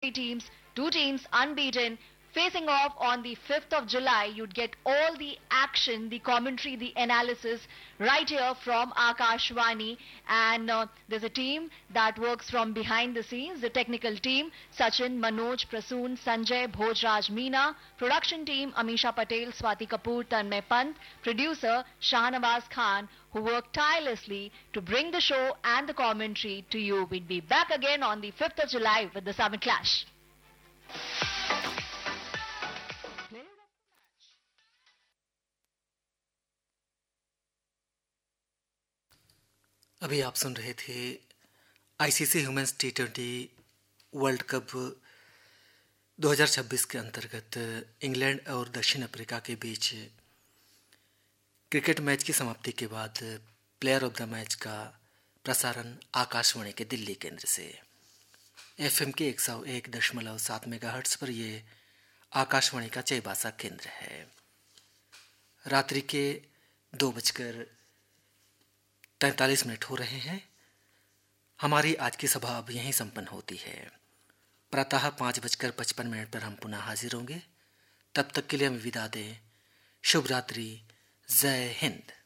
happy teams, two teams unbeaten, facing off on the 5th of July. You'd get all the action, the commentary, the analysis right here from Akashvani. And there's a team that works from behind the scenes, the technical team, Sachin, Manoj, Prasoon, Sanjay, Bhojraj, Meena, production team, Amisha Patel, Swati Kapoor, Tanmay Pant, producer, Shahnawaz Khan, who work tirelessly to bring the show and the commentary to you. We'll be back again on the 5th of July with the Summit Clash. अभी आप सुन रहे थे ICC women's टी20 world cup 2026 के अंतर्गत England और दक्षिण Africa के बीच cricket match की समाप्ति के बाद प्लेयर ऑफ द मैच का प्रसारण आकाशवाणी के दिल्ली केंद्र से एफएम के 101.7 मेगाहर्ट्ज पर ये आकाशवाणी का चयभाषा केंद्र है। रात्रि के 2:43 हो रहे हैं। हमारी आज की सभा अब यहीं संपन्न होती है। प्रातः 5:55 पर हम पुनः हाजिर होंगे। तब तक के लिए हमें विदा दें। शुभ रात्रि। जय हिंद।